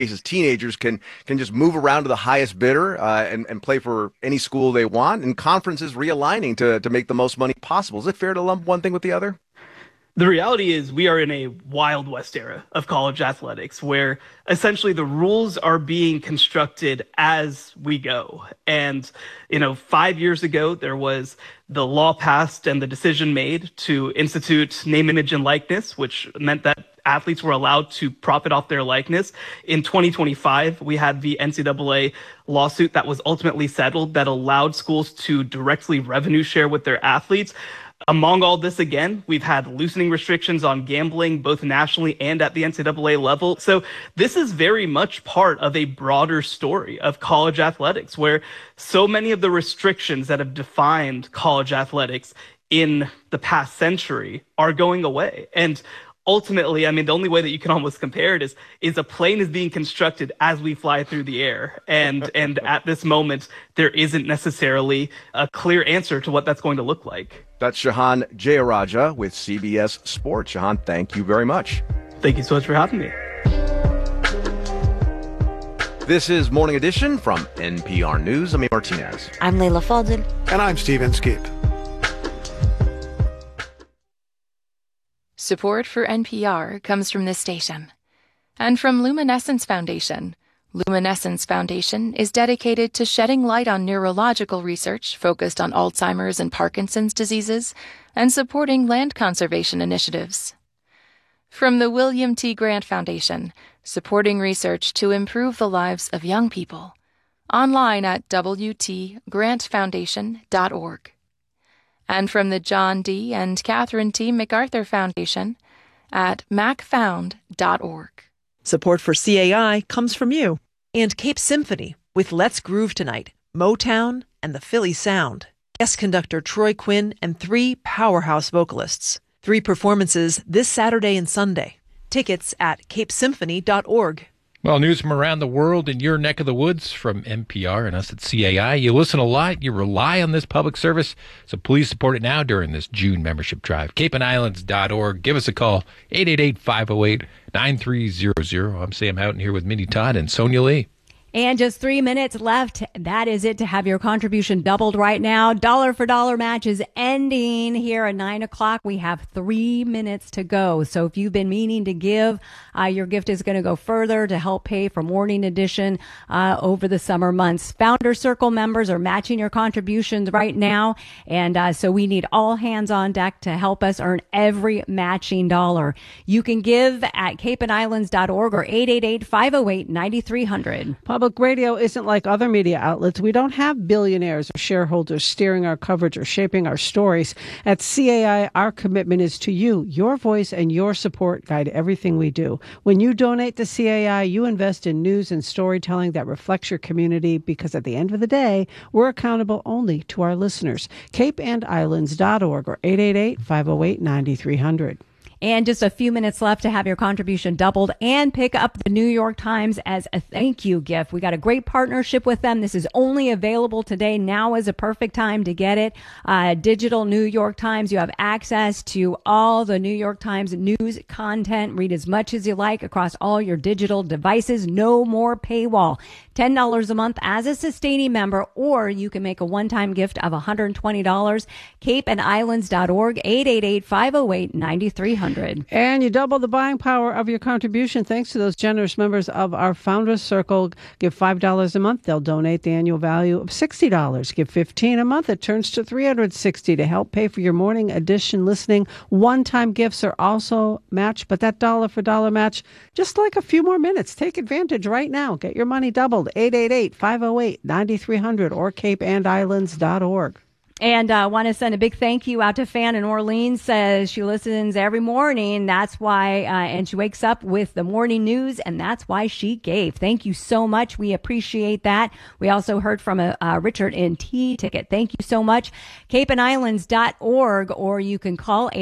cases, teenagers can just move around to the highest bidder and play for any school they want, and conferences realigning to make the most money possible. Is it fair to lump one thing with the other? The reality is we are in a Wild West era of college athletics where essentially the rules are being constructed as we go. And, 5 years ago, there was the law passed and the decision made to institute name, image, and likeness, which meant that athletes were allowed to profit off their likeness. In 2025, we had the NCAA lawsuit that was ultimately settled that allowed schools to directly revenue share with their athletes. Among all this, again, we've had loosening restrictions on gambling, both nationally and at the NCAA level. So this is very much part of a broader story of college athletics, where so many of the restrictions that have defined college athletics in the past century are going away. And ultimately, the only way that you can almost compare it is a plane is being constructed as we fly through the air. And at this moment, there isn't necessarily a clear answer to what that's going to look like. That's Shehan Jeyarajah with CBS Sports. Shehan, thank you very much. Thank you so much for having me. This is Morning Edition from NPR News. I'm Martinez. I'm Leila Fadel. And I'm Steve Inskeep. Support for NPR comes from this station and from Luminescence Foundation. Luminescence Foundation is dedicated to shedding light on neurological research focused on Alzheimer's and Parkinson's diseases and supporting land conservation initiatives. From the William T. Grant Foundation, supporting research to improve the lives of young people. Online at wtgrantfoundation.org. And from the John D. and Catherine T. MacArthur Foundation at macfound.org. Support for CAI comes from you and Cape Symphony with Let's Groove Tonight, Motown, and the Philly Sound. Guest conductor Troy Quinn and 3 powerhouse vocalists. 3 performances this Saturday and Sunday. Tickets at capesymphony.org. Well, news from around the world in your neck of the woods from NPR and us at CAI. You listen a lot. You rely on this public service. So please support it now during this June membership drive. CapeandIslands.org. Give us a call, 888-508-9300. I'm Sam Houghton here with Minnie Todd and Sonia Lee. And just 3 minutes left. That is it to have your contribution doubled right now. Dollar for dollar match is ending here at 9 o'clock. We have 3 minutes to go. So if you've been meaning to give, your gift is going to go further to help pay for Morning Edition over the summer months. Founder Circle members are matching your contributions right now. And so we need all hands on deck to help us earn every matching dollar. You can give at capeandislands.org or 888-508-9300. Public radio isn't like other media outlets. We don't have billionaires or shareholders steering our coverage or shaping our stories. At CAI, our commitment is to you. Your voice and your support guide everything we do. When you donate to CAI, you invest in news and storytelling that reflects your community, because at the end of the day, we're accountable only to our listeners. CapeandIslands.org or 888-508-9300. And just a few minutes left to have your contribution doubled and pick up the New York Times as a thank you gift. We got a great partnership with them. This is only available today. Now is a perfect time to get it. Digital New York Times. You have access to all the New York Times news content. Read as much as you like across all your digital devices. No more paywall. $10 a month as a sustaining member, or you can make a one-time gift of $120. CapeandIslands.org, 888-508-9300. And you double the buying power of your contribution thanks to those generous members of our Founders Circle. Give $5 a month. They'll donate the annual value of $60. Give $15 a month. It turns to $360 to help pay for your Morning Edition listening. One-time gifts are also matched, but that dollar for dollar match, just like a few more minutes. Take advantage right now. Get your money doubled. 888-508-9300 or capeandislands.org. And I want to send a big thank you out to Fan in Orleans. Says she listens every morning. That's why, and she wakes up with the morning news, and that's why she gave. Thank you so much. We appreciate that. We also heard from Richard in T-Ticket. Thank you so much. CapeandIslands.org, or you can call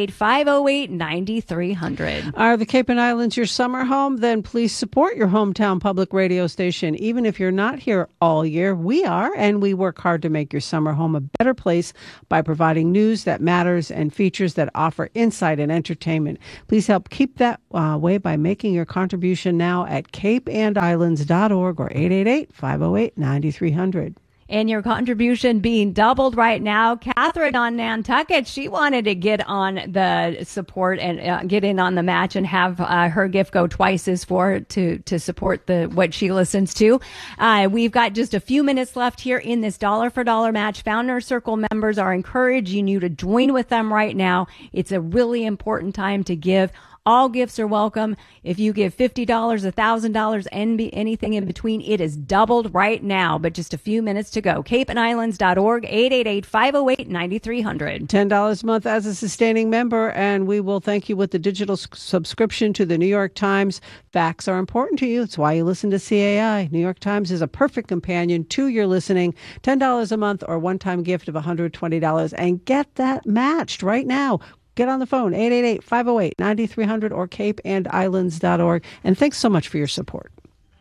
888-508-9300. Are the Cape and Islands your summer home? Then please support your hometown public radio station. Even if you're not here all year, we are, and we work hard to make your summer home a better better place by providing news that matters and features that offer insight and entertainment. Please help keep that way by making your contribution now at capeandislands.org or 888-508-9300. And your contribution being doubled right now. Catherine on Nantucket, she wanted to get on the support and get in on the match and have her gift go twice as far to support what she listens to. We've got just a few minutes left here in this dollar for dollar match. Founder Circle members are encouraging you to join with them right now. It's a really important time to give. All gifts are welcome. If you give $50, $1,000, and anything in between, it is doubled right now, but just a few minutes to go. CapeandIslands.org, 888-508-9300. $10 a month as a sustaining member, and we will thank you with the digital subscription to the New York Times. Facts are important to you. It's why you listen to CAI. New York Times is a perfect companion to your listening. $10 a month or one-time gift of $120, and get that matched right now. Get on the phone, 888-508-9300 or capeandislands.org. And thanks so much for your support.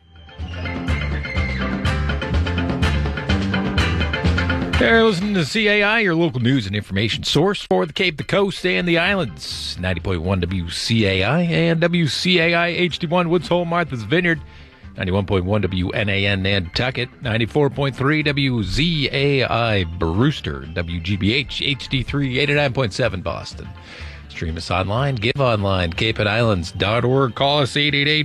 You're listening to CAI, your local news and information source for the Cape, the Coast, and the Islands. 90.1 WCAI and WCAI HD1 Woods Hole, Martha's Vineyard. 91.1 WNAN Nantucket, 94.3 WZAI Brewster, WGBH HD3 89.7 Boston. Stream us online, give online, capeandislands.org. Call us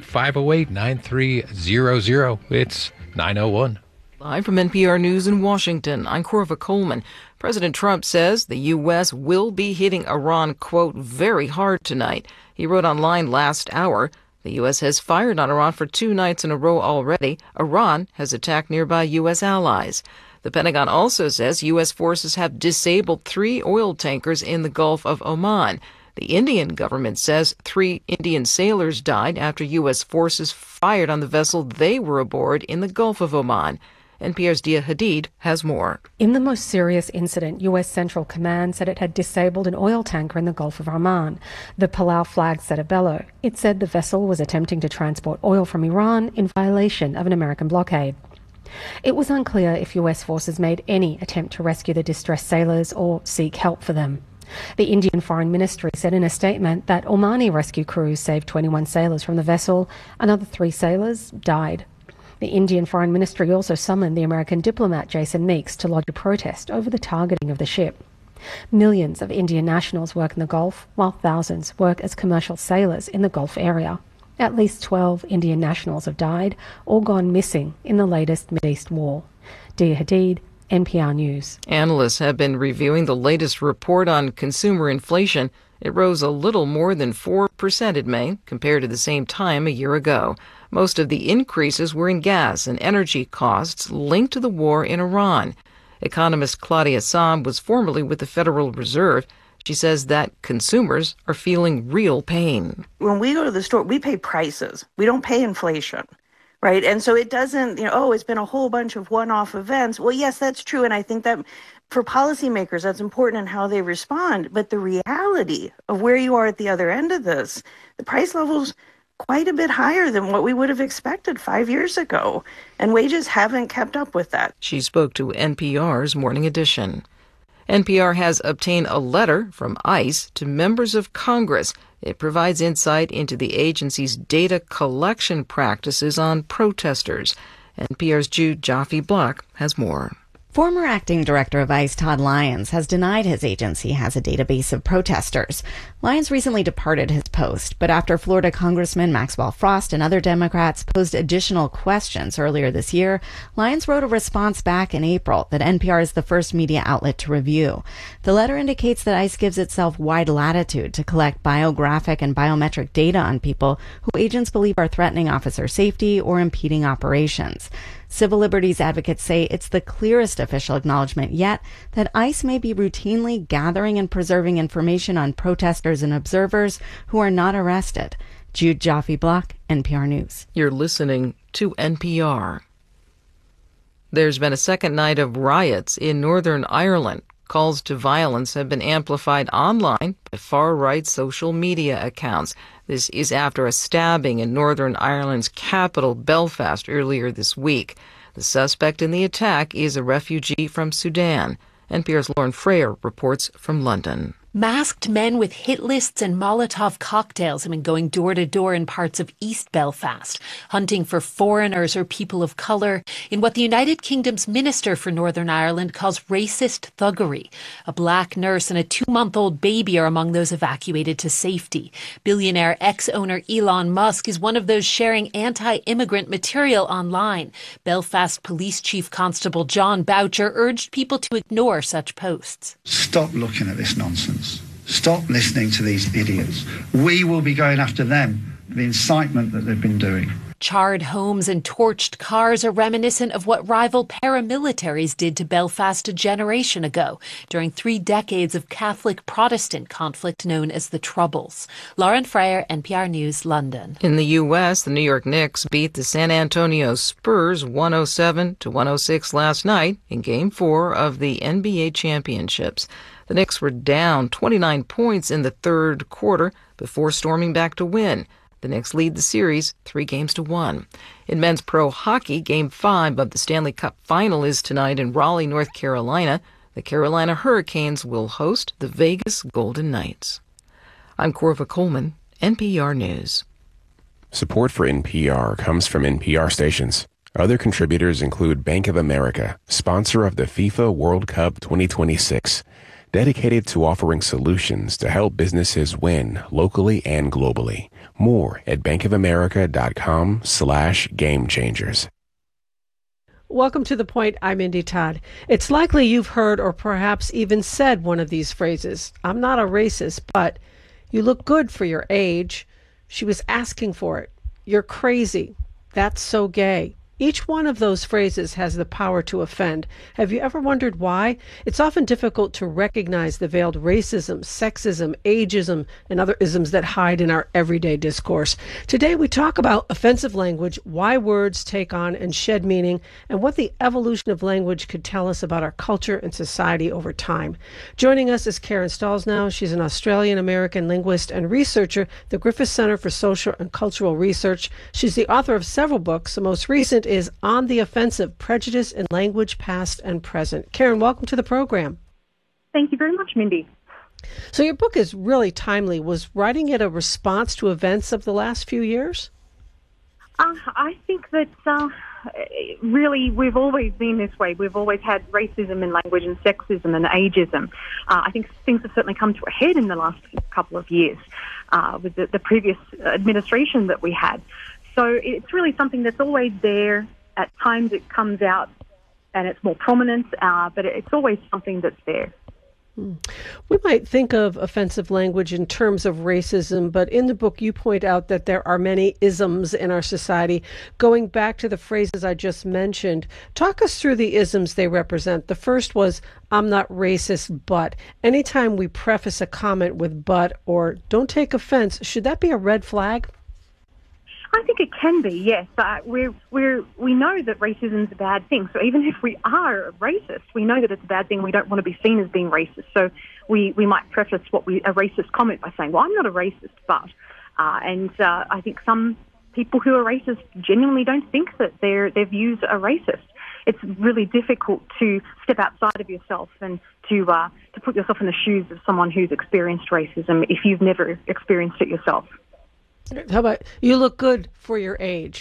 888-508-9300. It's 901. Live from NPR News in Washington, I'm Corva Coleman. President Trump says the U.S. will be hitting Iran, quote, very hard tonight. He wrote online last hour. The U.S. has fired on Iran for 2 nights in a row already. Iran has attacked nearby U.S. allies. The Pentagon also says U.S. forces have disabled 3 oil tankers in the Gulf of Oman. The Indian government says 3 Indian sailors died after U.S. forces fired on the vessel they were aboard in the Gulf of Oman. NPR's Dia Hadid has more. In the most serious incident, U.S. Central Command said it had disabled an oil tanker in the Gulf of Oman. The Palau flag set a bellow. It said the vessel was attempting to transport oil from Iran in violation of an American blockade. It was unclear if U.S. forces made any attempt to rescue the distressed sailors or seek help for them. The Indian Foreign Ministry said in a statement that Omani rescue crews saved 21 sailors from the vessel. Another 3 sailors died. The Indian Foreign Ministry also summoned the American diplomat Jason Meeks to lodge a protest over the targeting of the ship. Millions of Indian nationals work in the Gulf, while thousands work as commercial sailors in the Gulf area. At least 12 Indian nationals have died or gone missing in the latest Mideast war. Dia Hadid, NPR News. Analysts have been reviewing the latest report on consumer inflation. It rose a little more than 4% in May compared to the same time a year ago. Most of the increases were in gas and energy costs linked to the war in Iran. Economist Claudia Sahm was formerly with the Federal Reserve. She says that consumers are feeling real pain. When we go to the store, we pay prices. We don't pay inflation, right? And so it doesn't, it's been a whole bunch of one-off events. Well, yes, that's true. And I think that for policymakers, that's important in how they respond. But the reality of where you are at the other end of this, the price levels quite a bit higher than what we would have expected 5 years ago, and wages haven't kept up with that. She spoke to NPR's Morning Edition. NPR has obtained a letter from ICE to members of Congress. It provides insight into the agency's data collection practices on protesters. NPR's Jude Jaffe-Block has more. Former acting director of ICE Todd Lyons has denied his agency has a database of protesters. Lyons recently departed his post, but after Florida Congressman Maxwell Frost and other Democrats posed additional questions earlier this year, Lyons wrote a response back in April that NPR is the first media outlet to review. The letter indicates that ICE gives itself wide latitude to collect biographic and biometric data on people who agents believe are threatening officer safety or impeding operations. Civil liberties advocates say it's the clearest official acknowledgement yet that ICE may be routinely gathering and preserving information on protesters and observers who are not arrested. Jude Jaffe-Block, NPR News. You're listening to NPR. There's been a second night of riots in Northern Ireland. Calls to violence have been amplified online by far-right social media accounts. This is after a stabbing in Northern Ireland's capital, Belfast, earlier this week. The suspect in the attack is a refugee from Sudan. NPR's Lauren Frayer reports from London. Masked men with hit lists and Molotov cocktails have been going door to door in parts of East Belfast, hunting for foreigners or people of colour in what the United Kingdom's Minister for Northern Ireland calls racist thuggery. A black nurse and a 2-month-old baby are among those evacuated to safety. Billionaire ex-owner Elon Musk is one of those sharing anti-immigrant material online. Belfast Police Chief Constable John Boucher urged people to ignore such posts. Stop looking at this nonsense. Stop listening to these idiots. We will be going after them, the incitement that they've been doing. Charred homes and torched cars are reminiscent of what rival paramilitaries did to Belfast a generation ago during 3 decades of Catholic-Protestant conflict known as the Troubles. Lauren Frayer, NPR News, London. In the U.S., the New York Knicks beat the San Antonio Spurs 107-106 last night in Game 4 of the NBA Championships. The Knicks were down 29 points in the third quarter before storming back to win. The Knicks lead the series 3-1. In men's pro hockey, Game 5 of the Stanley Cup Final is tonight in Raleigh, North Carolina. The Carolina Hurricanes will host the Vegas Golden Knights. I'm Corva Coleman, NPR News. Support for NPR comes from NPR stations. Other contributors include Bank of America, sponsor of the FIFA World Cup 2026. Dedicated to offering solutions to help businesses win locally and globally. More at bankofamerica.com/gamechangers. Welcome to The Point. I'm Indy Todd. It's likely you've heard or perhaps even said one of these phrases. I'm not a racist, but you look good for your age. She was asking for it. You're crazy. That's so gay. Each one of those phrases has the power to offend. Have you ever wondered why? It's often difficult to recognize the veiled racism, sexism, ageism, and other isms that hide in our everyday discourse. Today we talk about offensive language, why words take on and shed meaning, and what the evolution of language could tell us about our culture and society over time. Joining us is Karen Stollsnow. She's an Australian-American linguist and researcher at the Griffith Center for Social and Cultural Research. She's the author of several books. The most recent is On the Offensive, Prejudice in Language, Past and Present. Karen, welcome to the program. Thank you very much, Mindy. So your book is really timely. Was writing it a response to events of the last few years? I think that really we've always been this way. We've always had racism in language and sexism and ageism. I think things have certainly come to a head in the last couple of years with the previous administration that we had. So it's really something that's always there. At times it comes out and it's more prominent, but it's always something that's there. We might think of offensive language in terms of racism, but in the book you point out that there are many isms in our society. Going back to the phrases I just mentioned, talk us through the isms they represent. The first was, I'm not racist, but. Anytime we preface a comment with but or don't take offense, should that be a red flag? I think it can be, yes. We know that racism is a bad thing. So even if we are racist, we know that it's a bad thing. We don't want to be seen as being racist. So we might preface a racist comment by saying, well, I'm not a racist, but. I think some people who are racist genuinely don't think that their views are racist. It's really difficult to step outside of yourself and to put yourself in the shoes of someone who's experienced racism if you've never experienced it yourself. How about, you look good for your age?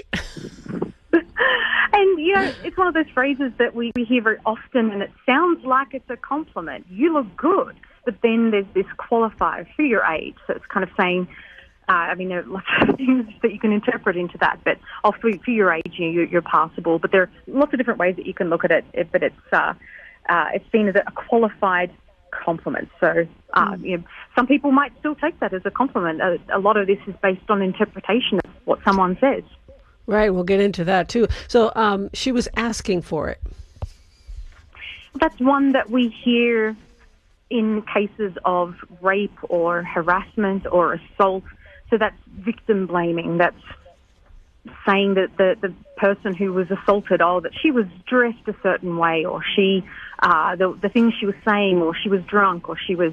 And, it's one of those phrases that we hear very often, and it sounds like it's a compliment. You look good. But then there's this qualifier for your age. So it's kind of saying, there are lots of things that you can interpret into that. But for your age, you're passable. But there are lots of different ways that you can look at it. But it's seen as a qualified compliment. So some people might still take that as a compliment. A lot of this is based on interpretation of what someone says. Right, we'll get into that too. So she was asking for it. That's one that we hear in cases of rape or harassment or assault. So that's victim blaming. That's saying that the person who was assaulted, that she was dressed a certain way, or she, the things she was saying, or she was drunk, or she was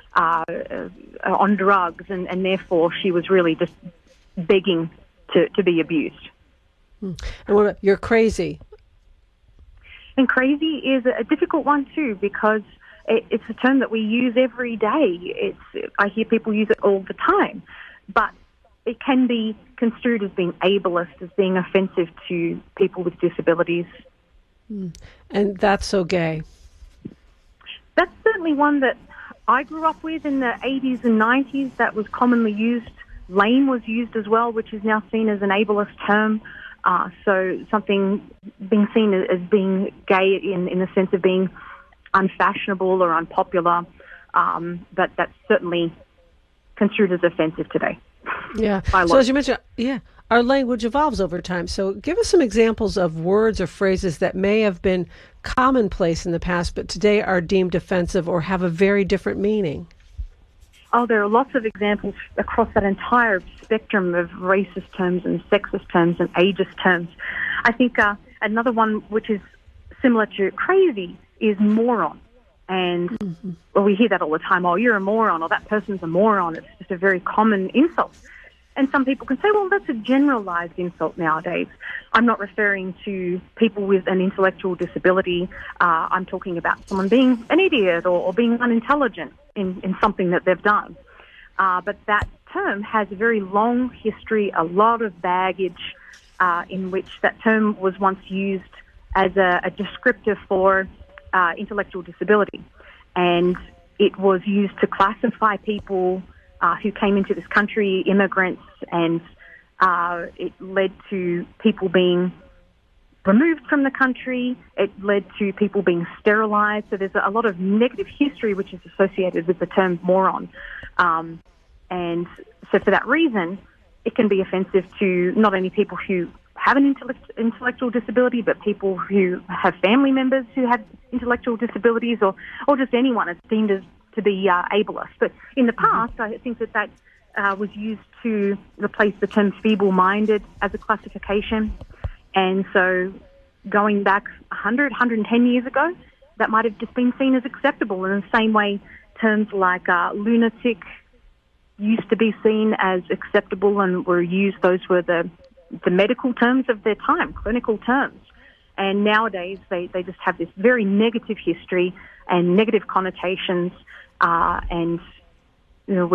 on drugs, and therefore she was really just begging to be abused. And what about, you're crazy? And crazy is a difficult one too, because It's a term that we use every day. I hear people use it all the time, but it can be construed as being ableist, as being offensive to people with disabilities. And that's so gay. That's certainly one that I grew up with in the 80s and 90s. That was commonly used. Lame was used as well, which is now seen as an ableist term. So something being seen as being gay in the sense of being unfashionable or unpopular, but that's certainly construed as offensive today. Yeah. So as you mentioned, our language evolves over time. So give us some examples of words or phrases that may have been commonplace in the past, but today are deemed offensive or have a very different meaning. Oh, there are lots of examples across that entire spectrum of racist terms and sexist terms and ageist terms. I think another one which is similar to crazy is moron. And well, we hear that all the time. Oh, you're a moron, or that person's a moron. It's just a very common insult. And some people can say, well, that's a generalized insult nowadays. I'm not referring to people with an intellectual disability. I'm talking about someone being an idiot or being unintelligent in something that they've done. But that term has a very long history, a lot of baggage, in which that term was once used as a descriptor for intellectual disability. And it was used to classify people who came into this country, immigrants, and it led to people being removed from the country. It led to people being sterilized. So there's a lot of negative history which is associated with the term moron. And so for that reason, it can be offensive to not only people who have an intellectual disability, but people who have family members who have intellectual disabilities, or just anyone. It's deemed as to be ableist. But in the past, I think that was used to replace the term feeble-minded as a classification. And so going back 100, 110 years ago, that might have just been seen as acceptable. In the same way, terms like lunatic used to be seen as acceptable and were used. Those were the medical terms of their time, clinical terms. And nowadays, they just have this very negative history and negative connotations, and you know,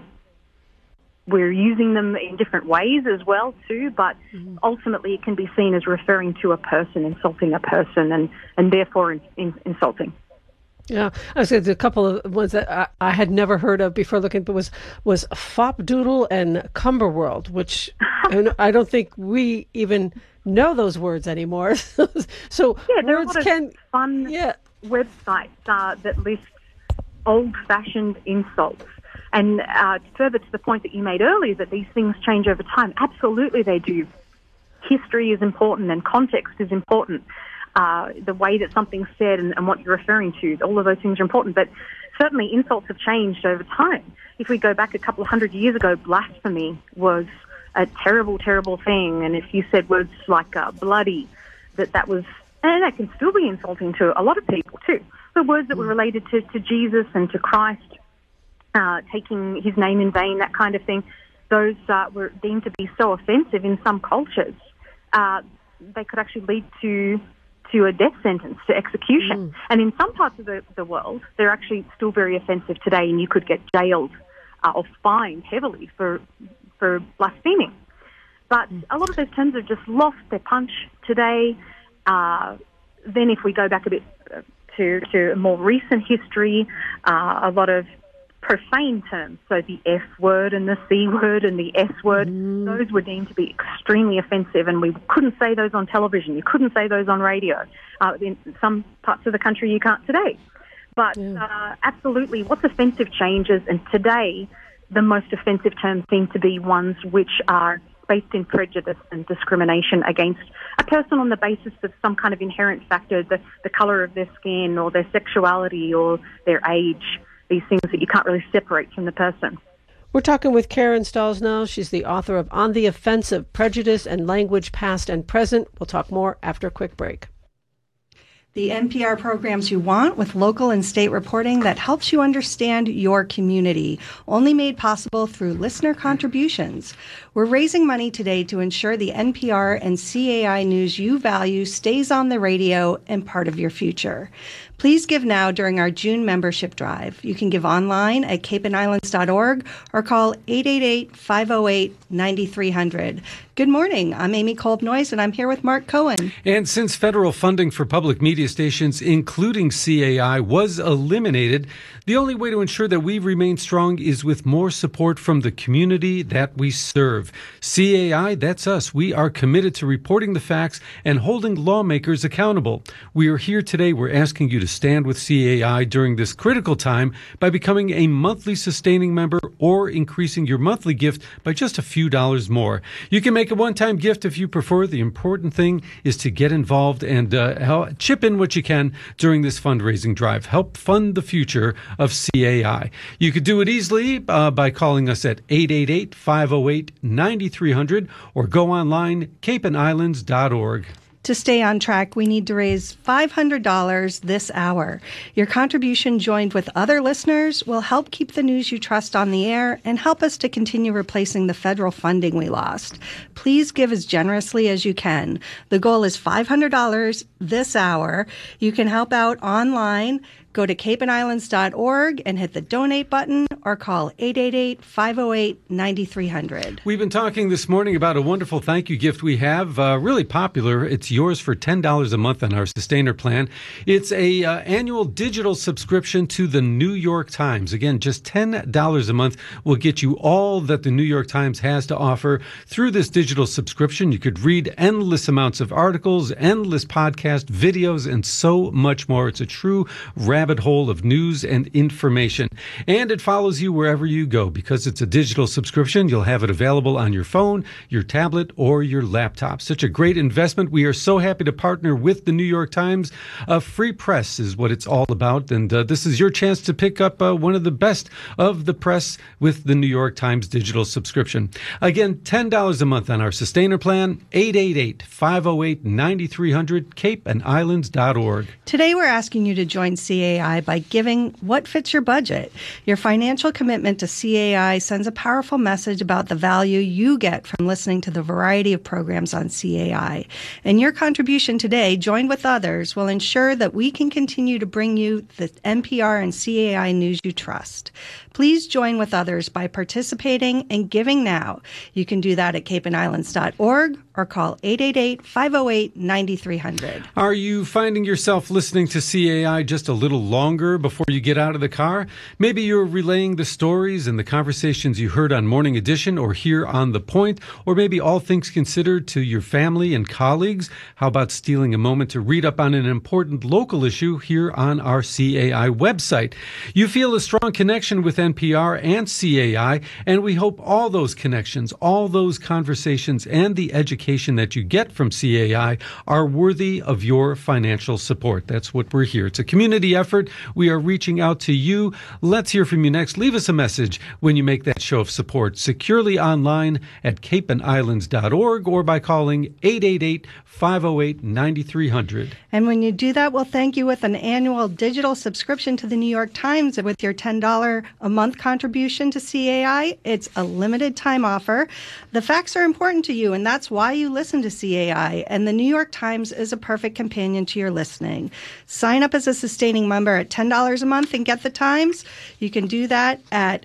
we're using them in different ways as well too. But ultimately, it can be seen as referring to a person, insulting a person, and therefore insulting. Yeah, I was a couple of ones that I had never heard of before looking, but was Fopdoodle and Cumberworld, which I don't think we even know those words anymore. So yeah, there words are a lot of fun websites that list old-fashioned insults. And further to the point that you made earlier, that these things change over time. Absolutely, they do. History is important, and context is important. The way that something's said and what you're referring to, all of those things are important. But certainly insults have changed over time. If we go back a couple of 100 years ago, blasphemy was a terrible, terrible thing. And if you said words like bloody, that was, and that can still be insulting to a lot of people too. The words that were related to Jesus and to Christ, taking his name in vain, that kind of thing, those were deemed to be so offensive in some cultures. They could actually lead to a death sentence, to execution. And in some parts of the world, they're actually still very offensive today, and you could get jailed or fined heavily for blaspheming. But a lot of those terms have just lost their punch today. Then if we go back a bit to a more recent history, a lot of profane terms, so the F word and the C word and the S word, those were deemed to be extremely offensive, and we couldn't say those on television. You couldn't say those on radio. In some parts of the country, you can't today. But absolutely, what's offensive changes, and today the most offensive terms seem to be ones which are based in prejudice and discrimination against a person on the basis of some kind of inherent factor, the colour of their skin or their sexuality or their age, these things that you can't really separate from the person. We're talking with Karen Stollznow. She's the author of On the Offensive, Prejudice and Language, Past and Present. We'll talk more after a quick break. The NPR programs you want, with local and state reporting that helps you understand your community, only made possible through listener contributions. We're raising money today to ensure the NPR and CAI news you value stays on the radio and part of your future. Please give now during our June membership drive. You can give online at capeandislands.org or call 888-508-9300. Good morning. I'm Amy Kolb-Noyes, and I'm here with Mark Cohen. And since federal funding for public media stations, including CAI, was eliminated, the only way to ensure that we remain strong is with more support from the community that we serve. CAI, that's us. We are committed to reporting the facts and holding lawmakers accountable. We are here today. We're asking you to stand with CAI during this critical time by becoming a monthly sustaining member or increasing your monthly gift by just a few dollars more. You can make a one-time gift if you prefer. The important thing is to get involved and chip in what you can during this fundraising drive. Help fund the future of CAI. You could do it easily by calling us at 888-508-9300 or go online, capeandislands.org. To stay on track, we need to raise $500 this hour. Your contribution, joined with other listeners, will help keep the news you trust on the air and help us to continue replacing the federal funding we lost. Please give as generously as you can. The goal is $500 this hour. You can help out online. Go to capeandislands.org and hit the donate button or call 888-508-9300. We've been talking this morning about a wonderful thank you gift we have, really popular. It's yours for $10 a month on our Sustainer plan. It's a annual digital subscription to the New York Times. Again, just $10 a month will get you all that the New York Times has to offer through this digital subscription. You could read endless amounts of articles, endless podcasts, videos, and so much more. It's a true rabbit hole of news and information. And it follows you wherever you go. Because it's a digital subscription, you'll have it available on your phone, your tablet, or your laptop. Such a great investment. We are so happy to partner with the New York Times. Free press is what it's all about. And this is your chance to pick up one of the best of the press with the New York Times digital subscription. Again, $10 a month on our Sustainer plan, 888-508-9300, capeandislands.org. Today we're asking you to join CAI by giving what fits your budget. Your financial commitment to CAI sends a powerful message about the value you get from listening to the variety of programs on CAI. And your contribution today, joined with others, will ensure that we can continue to bring you the NPR and CAI news you trust. Please join with others by participating and giving now. You can do that at capeandislands.org or call 888-508-9300. Are you finding yourself listening to CAI just a little longer before you get out of the car? Maybe you're relaying the stories and the conversations you heard on Morning Edition or here on The Point, or maybe All Things Considered to your family and colleagues. How about stealing a moment to read up on an important local issue here on our CAI website? You feel a strong connection with NPR and CAI, and we hope all those connections, all those conversations, and the education that you get from CAI are worthy of your financial support. That's what we're here. It's a community effort. We are reaching out to you. Let's hear from you next. Leave us a message when you make that show of support securely online at capeandislands.org or by calling 888-508-9300. And when you do that, we'll thank you with an annual digital subscription to the New York Times with your $10 a month contribution to CAI. It's a limited time offer. The facts are important to you, and that's why you listen to CAI. And the New York Times is a perfect companion to your listening. Sign up as a sustaining member at $10 a month and get the Times. You can do that at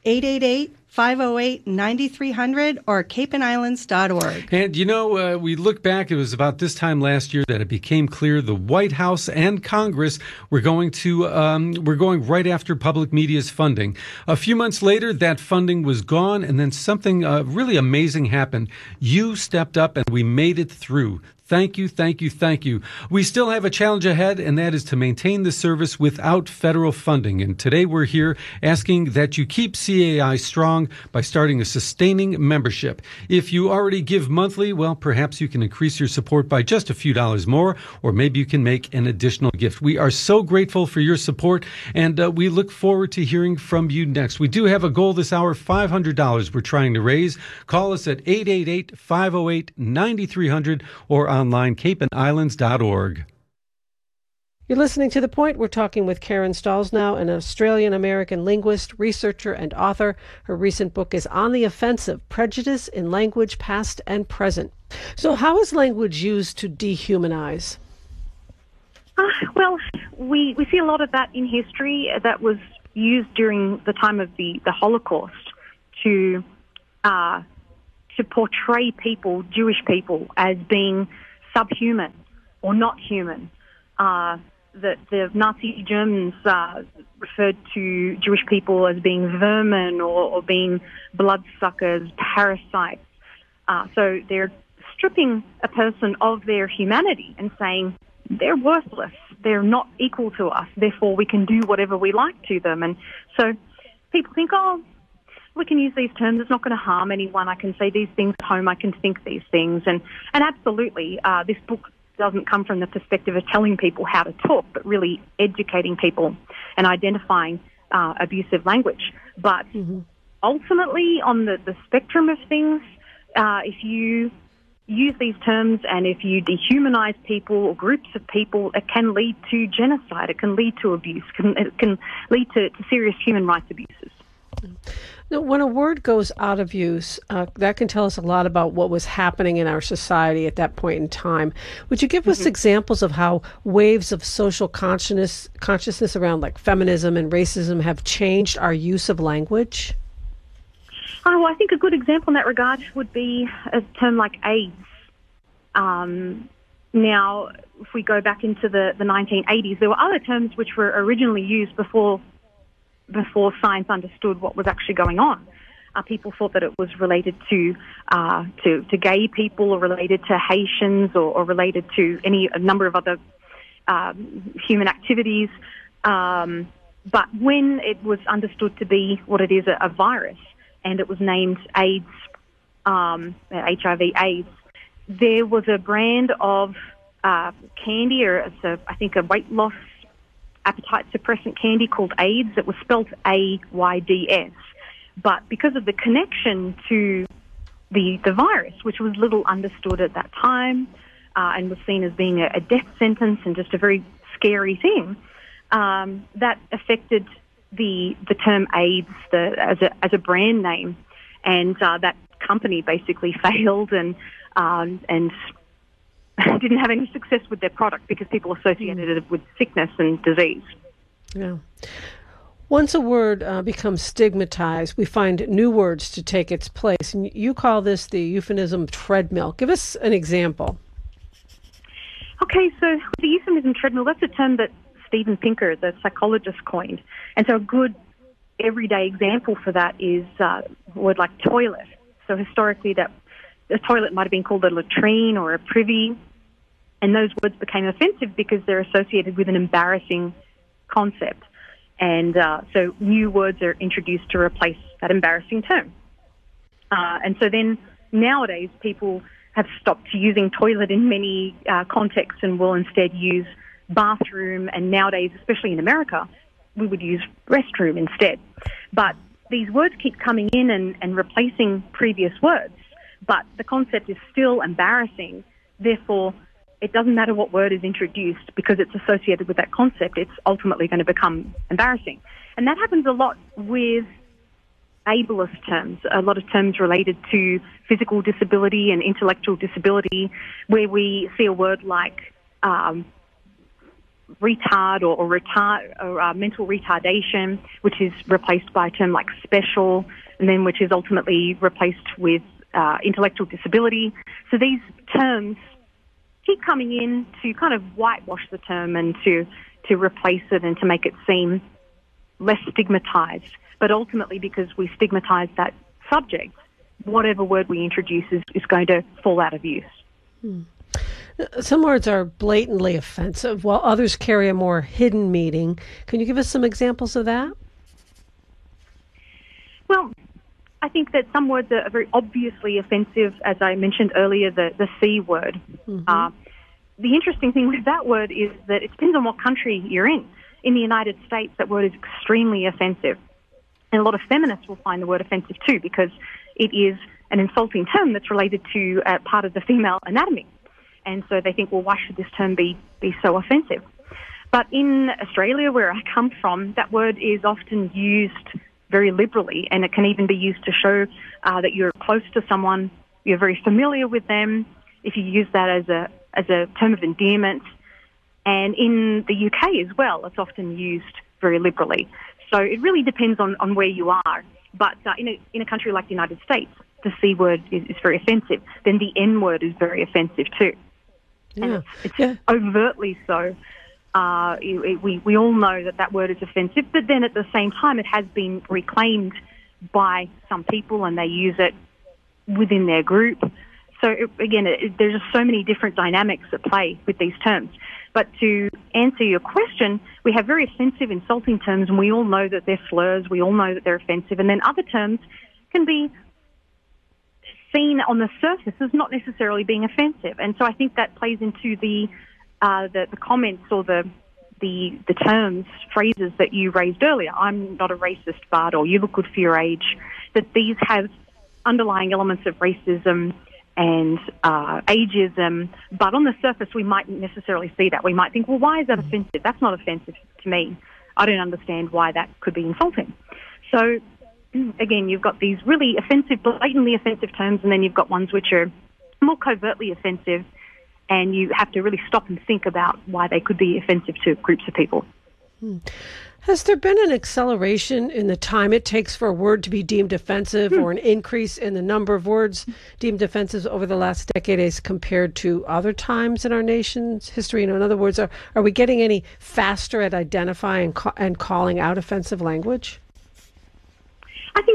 888-508-9300 or capeandislands.org. And you know, we look back, it was about this time last year that it became clear the White House and Congress were going right after public media's funding. A few months later, that funding was gone, and then something really amazing happened. You stepped up and we made it through. Thank you, thank you, thank you. We still have a challenge ahead, and that is to maintain the service without federal funding. And today we're here asking that you keep CAI strong by starting a sustaining membership. If you already give monthly, well, perhaps you can increase your support by just a few dollars more, or maybe you can make an additional gift. We are so grateful for your support, and we look forward to hearing from you next. We do have a goal this hour, $500 we're trying to raise. Call us at 888-508-9300 or online, capeandislands.org. You're listening to The Point. We're talking with Karen Stollsnow, an Australian-American linguist, researcher, and author. Her recent book is On the Offensive, Prejudice in Language, Past and Present. So how is language used to dehumanize? Well, we see a lot of that in history that was used during the time of the Holocaust to portray people, Jewish people, as being subhuman or not human. The Nazi Germans referred to Jewish people as being vermin or being bloodsuckers, parasites. So they're stripping a person of their humanity and saying they're worthless, they're not equal to us, therefore we can do whatever we like to them. And so people think, oh, we can use these terms, it's not going to harm anyone, I can say these things at home, I can think these things. And absolutely, this book doesn't come from the perspective of telling people how to talk, but really educating people and identifying abusive language. But ultimately, on the spectrum of things, if you use these terms and if you dehumanize people or groups of people, it can lead to genocide, it can lead to abuse, it can lead to serious human rights abuses. Now, when a word goes out of use, that can tell us a lot about what was happening in our society at that point in time. Would you give us examples of how waves of social consciousness around like feminism and racism have changed our use of language? Oh, I think a good example in that regard would be a term like AIDS. Now, if we go back into the 1980s, there were other terms which were originally used before science understood what was actually going on. People thought that it was related to gay people or related to Haitians or related to a number of other human activities. But when it was understood to be what it is, a virus, and it was named AIDS, HIV/AIDS, there was a brand of candy, or I think a weight loss appetite suppressant candy called AIDS. It was spelled AIDS. But because of the connection to the virus, which was little understood at that time and was seen as being a death sentence and just a very scary thing, that affected the term AIDS as a brand name, and that company basically failed and didn't have any success with their product because people associated it with sickness and disease. Yeah. Once a word becomes stigmatized, we find new words to take its place. And you call this the euphemism treadmill. Give us an example. Okay, so the euphemism treadmill, that's a term that Steven Pinker, the psychologist, coined. And so a good everyday example for that is a word like toilet. So historically, that a toilet might have been called a latrine or a privy, and those words became offensive because they're associated with an embarrassing concept. And so new words are introduced to replace that embarrassing term. And so then nowadays people have stopped using toilet in many contexts and will instead use bathroom, and nowadays, especially in America, we would use restroom instead. But these words keep coming in and replacing previous words, but the concept is still embarrassing. Therefore, it doesn't matter what word is introduced because it's associated with that concept. It's ultimately going to become embarrassing. And that happens a lot with ableist terms, a lot of terms related to physical disability and intellectual disability, where we see a word like retard or mental retardation, which is replaced by a term like special, and then which is ultimately replaced with intellectual disability. So these terms keep coming in to kind of whitewash the term and to replace it and to make it seem less stigmatized. But ultimately, because we stigmatize that subject, whatever word we introduce is going to fall out of use. Some words are blatantly offensive, while others carry a more hidden meaning. Can you give us some examples of that? Well, I think that some words are very obviously offensive, as I mentioned earlier, the C word. Mm-hmm. The interesting thing with that word is that it depends on what country you're in. In the United States, that word is extremely offensive. And a lot of feminists will find the word offensive too, because it is an insulting term that's related to part of the female anatomy. And so they think, well, why should this term be so offensive? But in Australia, where I come from, that word is often used very liberally, and it can even be used to show that you're close to someone, you're very familiar with them. If you use that as a term of endearment, And in the UK as well, it's often used very liberally. So it really depends on where you are. But in a country like the United States, the C word is very offensive. Then the N word is very offensive too. Yeah. And it's overtly so. We all know that word is offensive, but then at the same time it has been reclaimed by some people and they use it within their group. So there's just so many different dynamics at play with these terms. But to answer your question, we have very offensive, insulting terms, and we all know that they're slurs. We all know that they're offensive. And then other terms can be seen on the surface as not necessarily being offensive. And so I think that plays into the comments or the terms, phrases that you raised earlier. I'm not a racist, but, or you look good for your age. That these have underlying elements of racism and ageism, but on the surface we mightn't necessarily see that. We might think, well, why is that offensive? That's not offensive to me. I don't understand why that could be insulting. So, again, you've got these really offensive, blatantly offensive terms, and then you've got ones which are more covertly offensive, and you have to really stop and think about why they could be offensive to groups of people. Has there been an acceleration in the time it takes for a word to be deemed offensive or an increase in the number of words deemed offensive over the last decade as compared to other times in our nation's history? In other words, are we getting any faster at identifying and calling out offensive language? I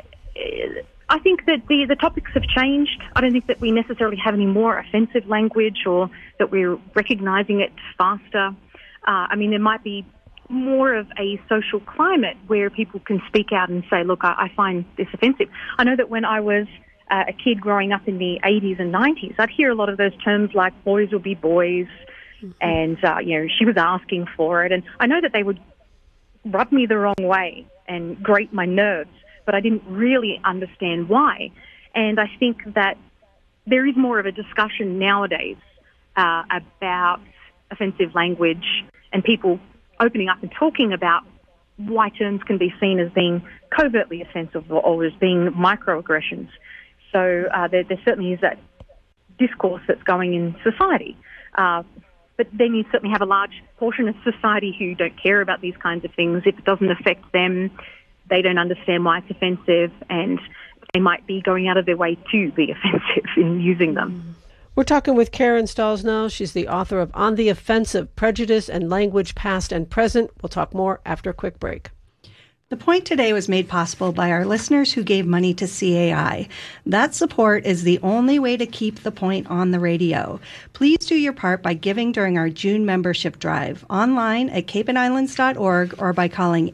think that the topics have changed. I don't think that we necessarily have any more offensive language or that we're recognizing it faster. There might be more of a social climate where people can speak out and say, look, I find this offensive. I know that when I was a kid growing up in the 80s and 90s, I'd hear a lot of those terms like boys will be boys and, she was asking for it. And I know that they would rub me the wrong way and grate my nerves, but I didn't really understand why. And I think that there is more of a discussion nowadays about offensive language and people opening up and talking about why terms can be seen as being covertly offensive or as being microaggressions. So there certainly is that discourse that's going in society. But then you certainly have a large portion of society who don't care about these kinds of things. If it doesn't affect them, they don't understand why it's offensive, and they might be going out of their way to be offensive in using them. We're talking with Karen Stahls now. She's the author of On the Offensive, Prejudice and Language Past and Present. We'll talk more after a quick break. The Point today was made possible by our listeners who gave money to CAI. That support is the only way to keep The Point on the radio. Please do your part by giving during our June membership drive, online at capeandislands.org or by calling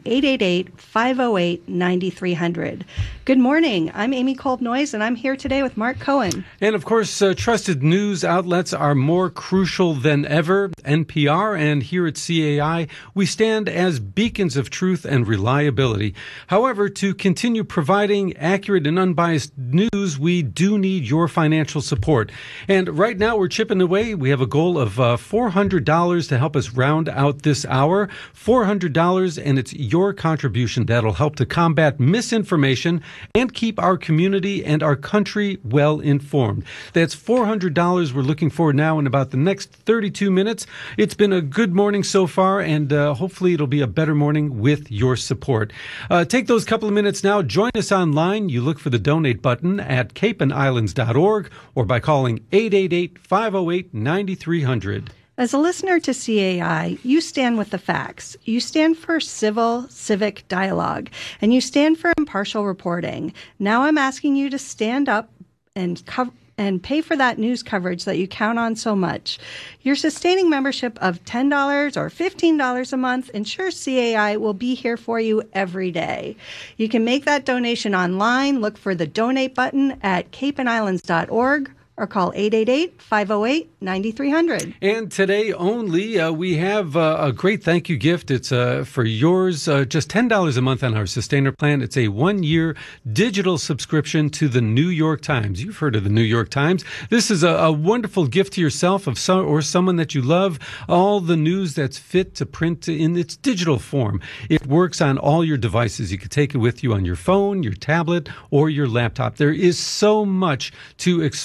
888-508-9300. Good morning. I'm Amy Kolb-Noyes, and I'm here today with Mark Cohen. And, of course, trusted news outlets are more crucial than ever. NPR and here at CAI, we stand as beacons of truth and reliability. However, to continue providing accurate and unbiased news, we do need your financial support. And right now we're chipping away. We have a goal of $400 to help us round out this hour. $400, and it's your contribution that'll help to combat misinformation and keep our community and our country well informed. That's $400 we're looking for now in about the next 32 minutes. It's been a good morning so far, and hopefully it'll be a better morning with your support. Take those couple of minutes now. Join us online. You look for the donate button at capeandislands.org or by calling 888-508-9300. As a listener to CAI, you stand with the facts. You stand for civic dialogue, and you stand for impartial reporting. Now I'm asking you to stand up and pay for that news coverage that you count on so much. Your sustaining membership of $10 or $15 a month ensures CAI will be here for you every day. You can make that donation online. Look for the donate button at capeandislands.org or call 888-508-9300. And today only, we have a great thank you gift. It's for yours, just $10 a month on our Sustainer plan. It's a 1-year digital subscription to the New York Times. You've heard of the New York Times. This is a wonderful gift to yourself or someone that you love. All the news that's fit to print in its digital form. It works on all your devices. You can take it with you on your phone, your tablet, or your laptop. There is so much to explore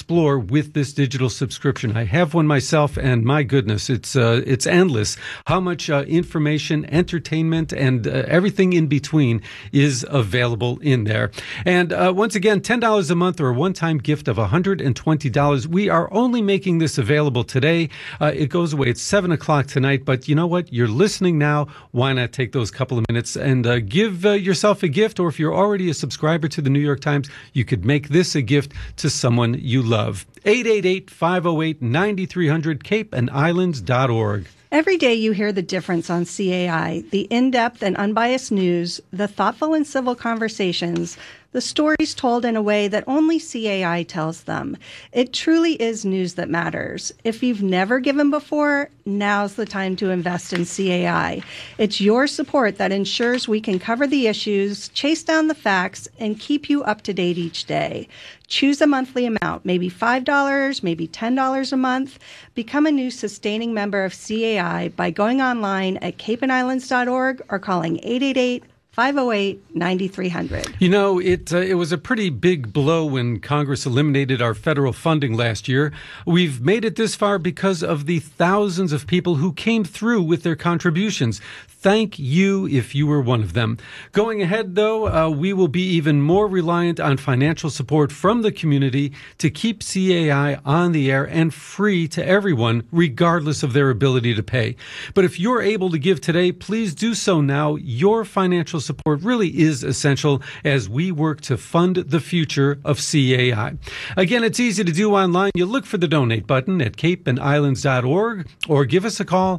with this digital subscription. I have one myself, and my goodness, it's endless how much information, entertainment, and everything in between is available in there. And once again, $10 a month or a one-time gift of $120. We are only making this available today. It goes away at 7 o'clock tonight, but you know what? You're listening now. Why not take those couple of minutes and give yourself a gift? Or if you're already a subscriber to the New York Times, you could make this a gift to someone you love. 888-508-9300, capeandislands.org. Every day you hear the difference on CAI, the in-depth and unbiased news, the thoughtful and civil conversations, the stories told in a way that only CAI tells them. It truly is news that matters. If you've never given before, now's the time to invest in CAI. It's your support that ensures we can cover the issues, chase down the facts, and keep you up to date each day. Choose a monthly amount, maybe $5, maybe $10 a month. Become a new sustaining member of CAI by going online at capeandislands.org or calling 888-508-9300. You know, it was a pretty big blow when Congress eliminated our federal funding last year. We've made it this far because of the thousands of people who came through with their contributions. Thank you if you were one of them. Going ahead, though, we will be even more reliant on financial support from the community to keep CAI on the air and free to everyone, regardless of their ability to pay. But if you're able to give today, please do so now. Your financial support really is essential as we work to fund the future of CAI. Again, it's easy to do online. You look for the donate button at capeandislands.org or give us a call,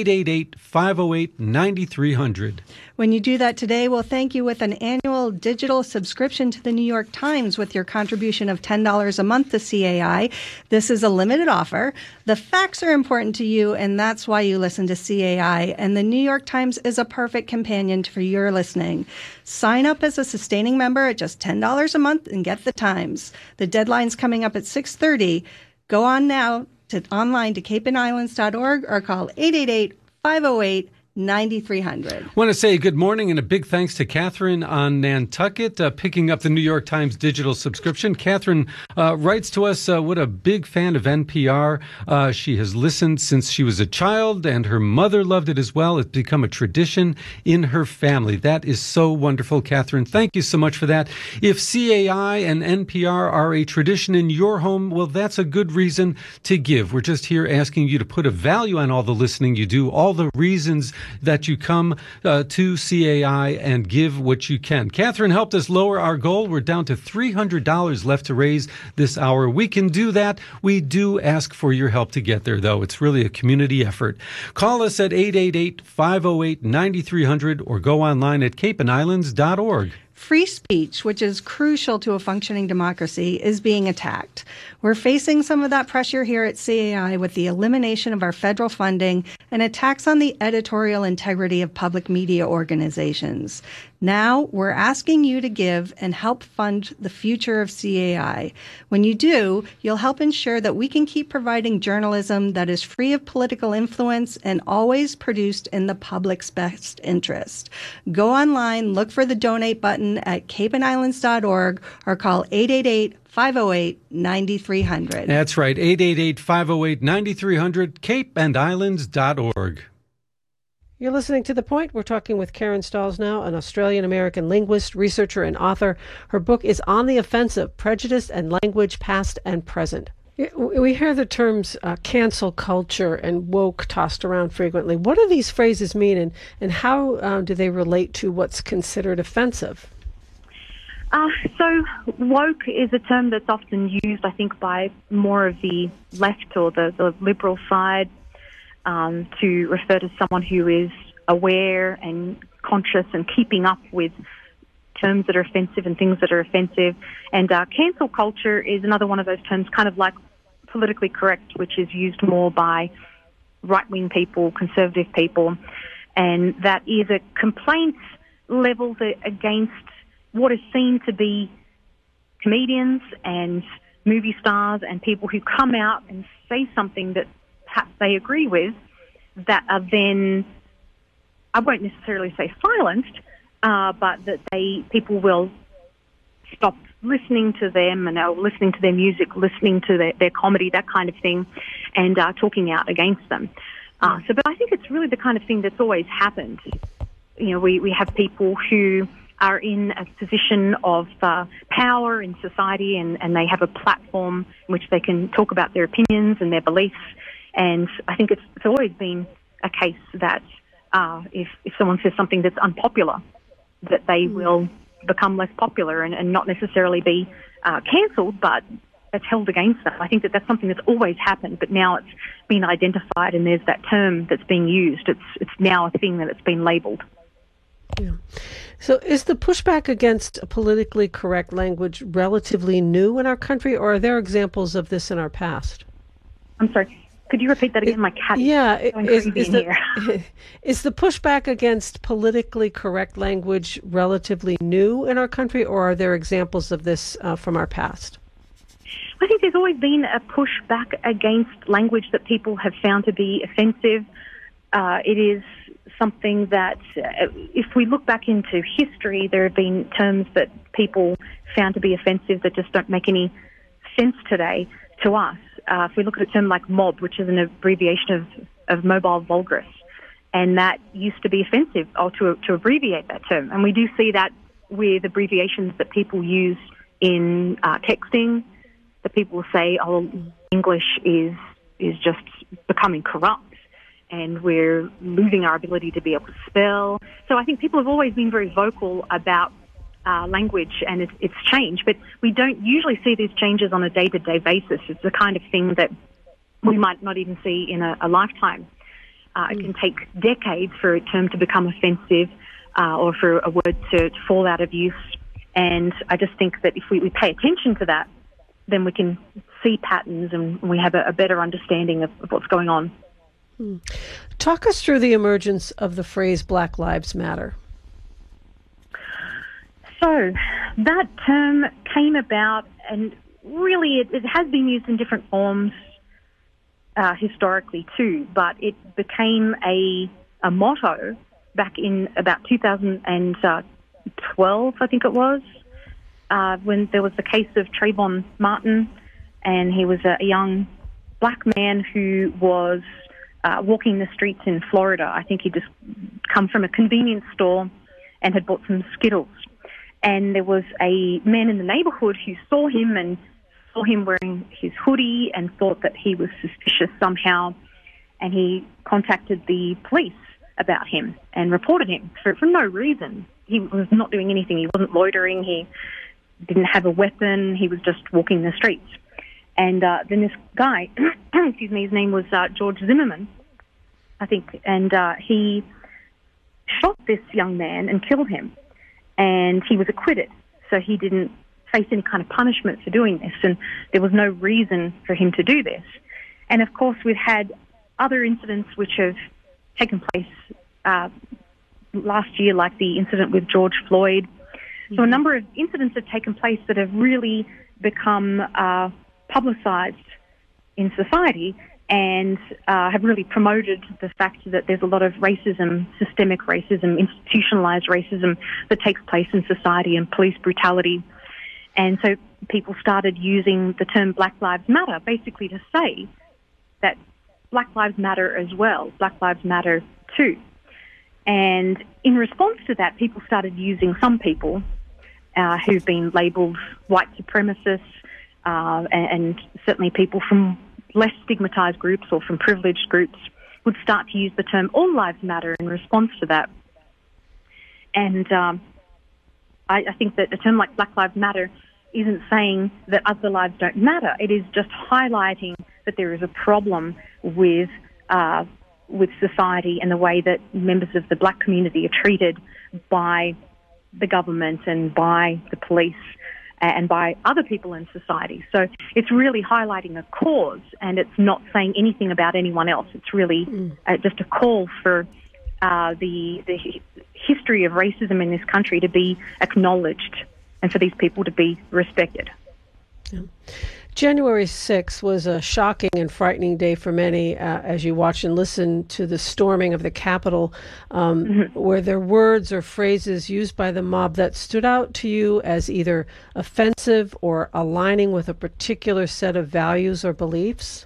888-508-9300. When you do that today, we'll thank you with an annual digital subscription to the New York Times with your contribution of $10 a month to CAI. This is a limited offer. The facts are important to you, and that's why you listen to CAI. And the New York Times is a perfect companion for your listening. Sign up as a sustaining member at just $10 a month and get the Times. The deadline's coming up at 6:30. Go on now online to capeandislands.org or call 888-508-9300. I want to say good morning and a big thanks to Catherine on Nantucket picking up the New York Times digital subscription. Catherine writes to us, what a big fan of NPR. She has listened since she was a child, and her mother loved it as well. It's become a tradition in her family. That is so wonderful, Catherine. Thank you so much for that. If CAI and NPR are a tradition in your home, well, that's a good reason to give. We're just here asking you to put a value on all the listening you do, all the reasons that you come to CAI and give what you can. Catherine helped us lower our goal. We're down to $300 left to raise this hour. We can do that. We do ask for your help to get there, though. It's really a community effort. Call us at 888-508-9300 or go online at capeandislands.org. Free speech, which is crucial to a functioning democracy, is being attacked. We're facing some of that pressure here at CAI with the elimination of our federal funding and attacks on the editorial integrity of public media organizations. Now, we're asking you to give and help fund the future of CAI. When you do, you'll help ensure that we can keep providing journalism that is free of political influence and always produced in the public's best interest. Go online, look for the donate button at capeandislands.org or call 888-508-9300. That's right, 888-508-9300, capeandislands.org. You're listening to The Point. We're talking with Karen Stahls now, an Australian-American linguist, researcher, and author. Her book is On the Offensive, Prejudice and Language, Past and Present. We hear the terms cancel culture and woke tossed around frequently. What do these phrases mean, and how do they relate to what's considered offensive? So woke is a term that's often used, I think, by more of the left or the liberal side, to refer to someone who is aware and conscious and keeping up with terms that are offensive and things that are offensive. And cancel culture is another one of those terms, kind of like politically correct, which is used more by right-wing people, conservative people. And that is a complaint leveled against what is seen to be comedians and movie stars and people who come out and say something that perhaps they agree with, that are then, I won't necessarily say silenced, but that people will stop listening to them and listening to their music, listening to their comedy, that kind of thing, and talking out against them. But I think it's really the kind of thing that's always happened. You know, we have people who are in a position of power in society, and they have a platform in which they can talk about their opinions and their beliefs. And I think it's always been a case that if someone says something that's unpopular, that they will become less popular and not necessarily be cancelled, but it's held against them. I think that's something that's always happened, but now it's been identified and there's that term that's being used. It's now a thing that it's been labelled. Yeah. So is the pushback against politically correct language relatively new in our country, or are there examples of this in our past? I'm sorry. Could you repeat that again? My cat is going crazy in here. Is the pushback against politically correct language relatively new in our country, or are there examples of this from our past? I think there's always been a pushback against language that people have found to be offensive. It is something that, if we look back into history, there have been terms that people found to be offensive that just don't make any sense today to us. If we look at a term like mob, which is an abbreviation of mobile vulgus, and that used to be offensive, or to abbreviate that term. And we do see that with abbreviations that people use in texting, that people say, oh, English is just becoming corrupt, and we're losing our ability to be able to spell. So I think people have always been very vocal about language and its change, but we don't usually see these changes on a day-to-day basis. It's the kind of thing that we might not even see in a lifetime. It can take decades for a term to become offensive or for a word to fall out of use. And I just think that if we pay attention to that, then we can see patterns and we have a better understanding of what's going on. Talk us through the emergence of the phrase Black Lives Matter. So that term came about, and really it has been used in different forms historically too, but it became a motto back in about 2012, I think it was, when there was the case of Trayvon Martin, and he was a young black man who was walking the streets in Florida. I think he'd just come from a convenience store and had bought some Skittles. And there was a man in the neighborhood who saw him wearing his hoodie and thought that he was suspicious somehow. And he contacted the police about him and reported him for no reason. He was not doing anything. He wasn't loitering. He didn't have a weapon. He was just walking the streets. And then this guy, excuse me, his name was George Zimmerman, I think, and he shot this young man and killed him. And he was acquitted, so he didn't face any kind of punishment for doing this, and there was no reason for him to do this. And of course, we've had other incidents which have taken place last year, like the incident with George Floyd. Mm-hmm. So a number of incidents have taken place that have really become publicized in society and have really promoted the fact that there's a lot of racism, systemic racism, institutionalized racism that takes place in society and police brutality. And so people started using the term Black Lives Matter basically to say that Black Lives Matter as well, Black Lives Matter too. And in response to that, people started using some people who've been labeled white supremacists and certainly people from less stigmatized groups or from privileged groups would start to use the term All Lives Matter in response to that. And I think that a term like Black Lives Matter isn't saying that other lives don't matter. It is just highlighting that there is a problem with society and the way that members of the black community are treated by the government and by the police and by other people in society. So it's really highlighting a cause, and it's not saying anything about anyone else. It's really just a call for the history of racism in this country to be acknowledged and for these people to be respected. Yeah. January 6th was a shocking and frightening day for many as you watch and listen to the storming of the Capitol. Were there words or phrases used by the mob that stood out to you as either offensive or aligning with a particular set of values or beliefs?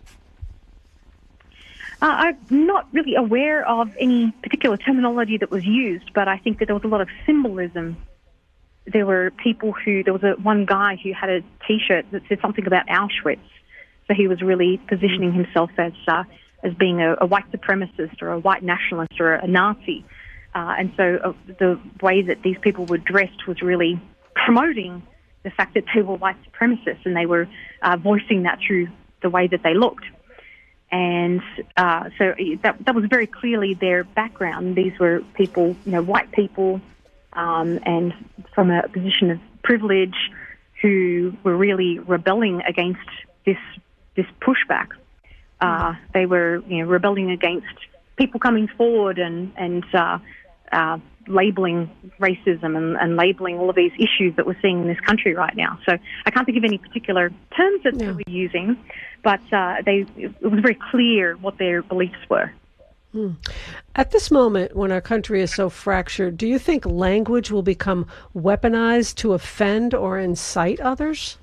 I'm not really aware of any particular terminology that was used, but I think that there was a lot of symbolism. There were people there was one guy who had a T-shirt that said something about Auschwitz. So he was really positioning himself as being a white supremacist or a white nationalist or a Nazi. And so the way that these people were dressed was really promoting the fact that they were white supremacists, and they were voicing that through the way that they looked. And so that was very clearly their background. These were people, white people, and from a position of privilege, who were really rebelling against this pushback. They were, rebelling against people coming forward and labeling racism and labeling all of these issues that we're seeing in this country right now. So I can't think of any particular terms that they were using, but it was very clear what their beliefs were. At this moment, when our country is so fractured, do you think language will become weaponized to offend or incite others?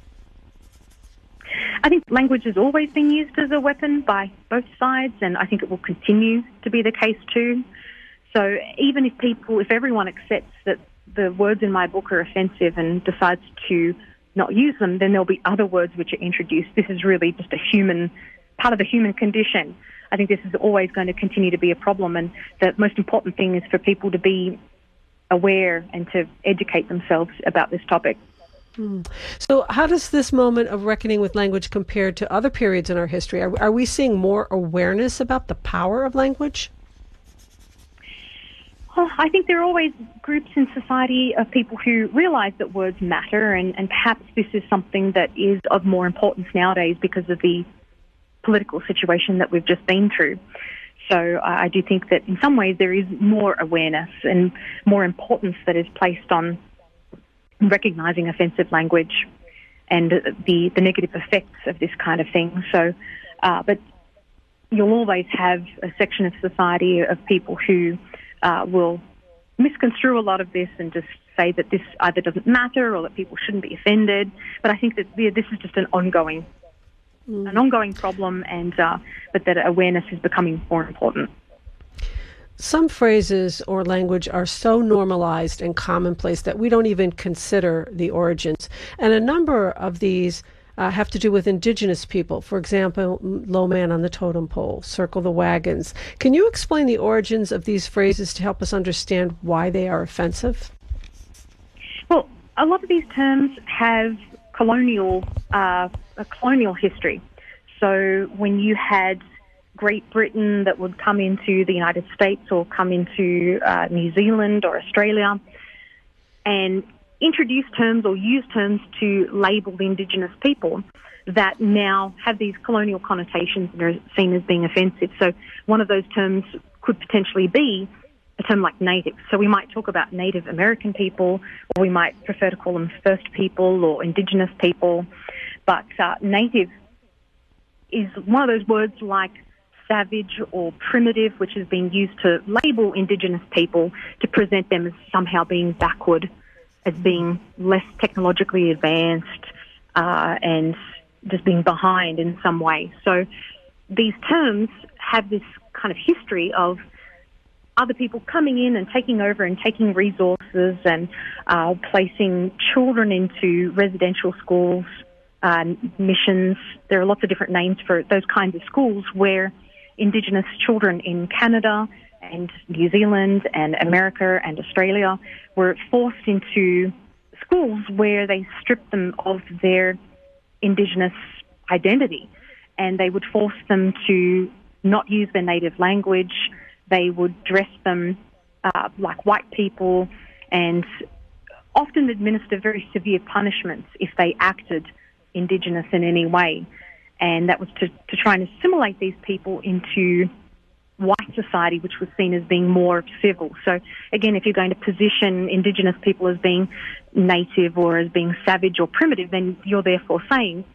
I think language has always been used as a weapon by both sides, and I think it will continue to be the case too. So even if everyone accepts that the words in my book are offensive and decides to not use them, then there'll be other words which are introduced. This is really just part of the human condition. I think this is always going to continue to be a problem, and the most important thing is for people to be aware and to educate themselves about this topic. So how does this moment of reckoning with language compare to other periods in our history? Are we seeing more awareness about the power of language? Well, I think there are always groups in society of people who realize that words matter, and perhaps this is something that is of more importance nowadays because of the political situation that we've just been through. So I do think that in some ways there is more awareness and more importance that is placed on recognizing offensive language and the negative effects of this kind of thing. So, but you'll always have a section of society of people who will misconstrue a lot of this and just say that this either doesn't matter or that people shouldn't be offended. But I think that this is just an ongoing problem, and but that awareness is becoming more important. Some phrases or language are so normalized and commonplace that we don't even consider the origins. And a number of these have to do with indigenous people. For example, low man on the totem pole, circle the wagons. Can you explain the origins of these phrases to help us understand why they are offensive? Well, a lot of these terms have a colonial history. So when you had Great Britain that would come into the United States or come into New Zealand or Australia and introduce terms or use terms to label the indigenous people that now have these colonial connotations and are seen as being offensive. So one of those terms could potentially be a term like native. So we might talk about Native American people, or we might prefer to call them First People or Indigenous people. But native is one of those words like savage or primitive, which has been used to label Indigenous people to present them as somehow being backward, as being less technologically advanced, and just being behind in some way. So these terms have this kind of history of other people coming in and taking over and taking resources and placing children into residential schools, missions. There are lots of different names for those kinds of schools where Indigenous children in Canada and New Zealand and America and Australia were forced into schools where they stripped them of their Indigenous identity, and they would force them to not use their native language. They would dress them like white people and often administer very severe punishments if they acted Indigenous in any way. And that was to try and assimilate these people into white society, which was seen as being more civil. So again, if you're going to position Indigenous people as being native or as being savage or primitive, then you're therefore saying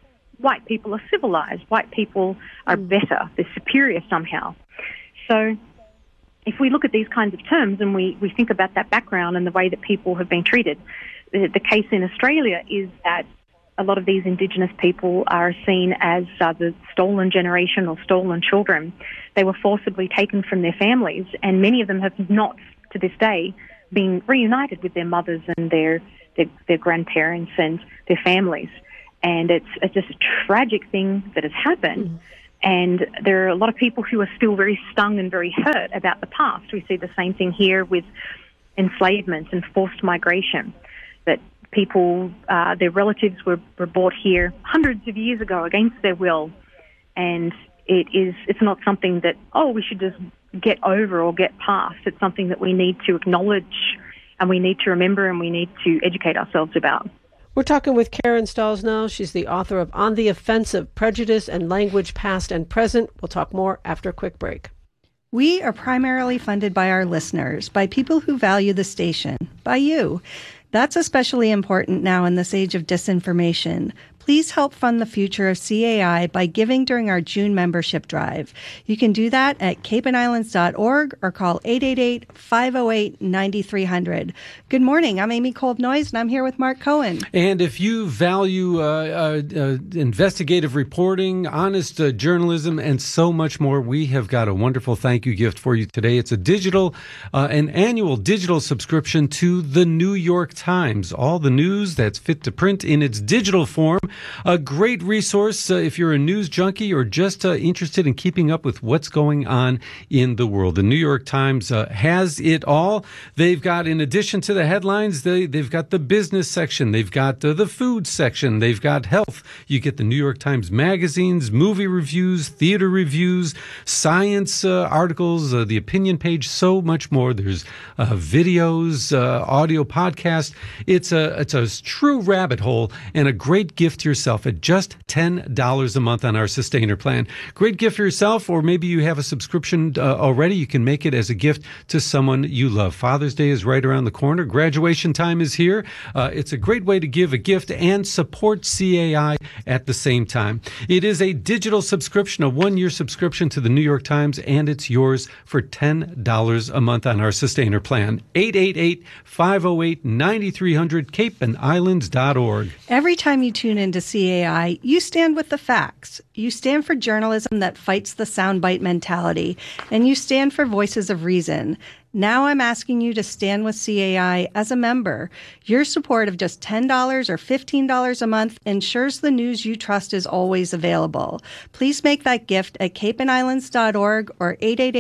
white people are civilized, white people are better, they're superior somehow. So if we look at these kinds of terms and we think about that background and the way that people have been treated, the case in Australia is that a lot of these Indigenous people are seen as the stolen generation or stolen children. They were forcibly taken from their families, and many of them have not, to this day, been reunited with their mothers and their grandparents and their families. And it's just a tragic thing that has happened. And there are a lot of people who are still very stung and very hurt about the past. We see the same thing here with enslavement and forced migration, that people, their relatives were brought here hundreds of years ago against their will, and it's not something that, we should just get over or get past. It's something that we need to acknowledge and we need to remember and we need to educate ourselves about. We're talking with Karen Stahls now. She's the author of On the Offensive, Prejudice and Language Past and Present. We'll talk more after a quick break. We are primarily funded by our listeners, by people who value the station, by you. That's especially important now in this age of disinformation. Please help fund the future of CAI by giving during our June membership drive. You can do that at capeandislands.org or call 888-508-9300. Good morning. I'm Amy Kolb-Noyes, and I'm here with Mark Cohen. And if you value investigative reporting, honest journalism, and so much more, we have got a wonderful thank you gift for you today. It's a an annual digital subscription to the New York Times. All the news that's fit to print in its digital form. A great resource if you're a news junkie or just interested in keeping up with what's going on in the world. The New York Times has it all. They've got, in addition to the headlines, they've got the business section. They've got the food section. They've got health. You get the New York Times magazines, movie reviews, theater reviews, science articles, the opinion page, so much more. There's videos, audio podcasts. It's a true rabbit hole and a great gift to yourself at just $10 a month on our Sustainer plan. Great gift for yourself, or maybe you have a subscription already. You can make it as a gift to someone you love. Father's Day is right around the corner. Graduation time is here. It's a great way to give a gift and support CAI at the same time. It is a digital subscription, a one-year subscription to the New York Times, and it's yours for $10 a month on our Sustainer plan. 888-508-9300, capeandislands.org. Every time you tune into CAI, you stand with the facts. You stand for journalism that fights the soundbite mentality, and you stand for voices of reason. Now I'm asking you to stand with CAI as a member. Your support of just $10 or $15 a month ensures the news you trust is always available. Please make that gift at capeandislands.org or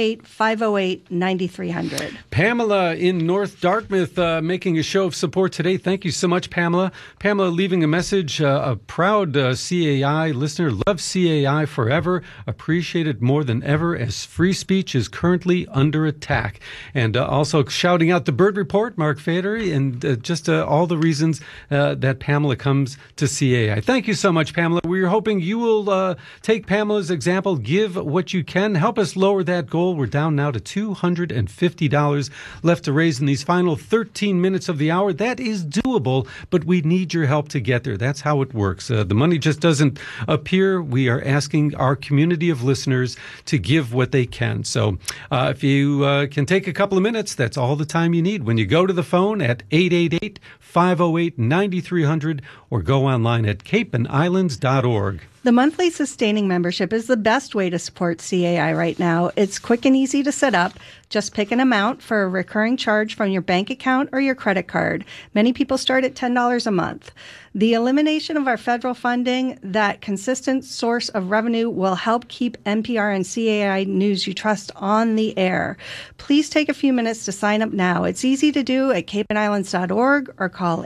888-508-9300. Pamela in North Dartmouth making a show of support today. Thank you so much, Pamela. Pamela leaving a message, a proud CAI listener, love CAI forever, appreciate it more than ever as free speech is currently under attack. And also shouting out the Bird Report, Mark Fader, and just all the reasons that Pamela comes to CAI. Thank you so much, Pamela. We're hoping you will take Pamela's example, give what you can, help us lower that goal. We're down now to $250 left to raise in these final 13 minutes of the hour. That is doable, but we need your help to get there. That's how it works. The money just doesn't appear. We are asking our community of listeners to give what they can. So if you can take a couple of minutes, that's all the time you need when you go to the phone at 888-508-9300 or go online at capeandislands.org. The monthly sustaining membership is the best way to support CAI right now. It's quick and easy to set up. Just pick an amount for a recurring charge from your bank account or your credit card. Many people start at $10 a month. The elimination of our federal funding, that consistent source of revenue, will help keep NPR and CAI News you trust on the air. Please take a few minutes to sign up now. It's easy to do at capeandislands.org or call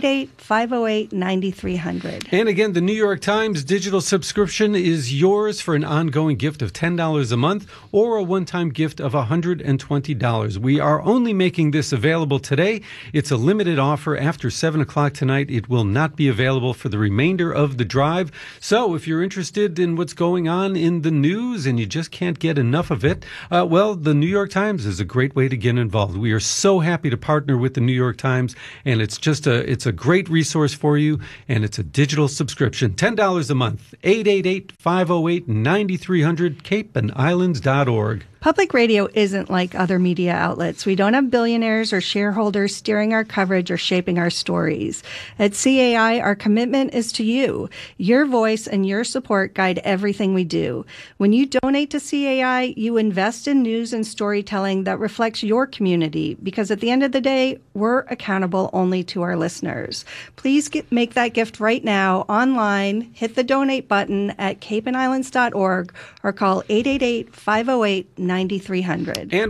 888-508-9300. And again, the New York Times digital subscription is yours for an ongoing gift of $10 a month or a one-time gift of $120. We are only making this available today. It's a limited offer after 7 o'clock tonight. It will not be available for the remainder of the drive. So if you're interested in what's going on in the news and you just can't get enough of it, well, the New York Times is a great way to get involved. We are so happy to partner with the New York Times, and it's a great resource for you, and it's a digital subscription. $10 a month, 888-508-9300, capeandislands.org. Public radio isn't like other media outlets. We don't have billionaires or shareholders steering our coverage or shaping our stories. At CAI, our commitment is to you. Your voice and your support guide everything we do. When you donate to CAI, you invest in news and storytelling that reflects your community, because at the end of the day, we're accountable only to our listeners. Please make that gift right now online. Hit the donate button at capeandislands.org or call 888-508-9300. And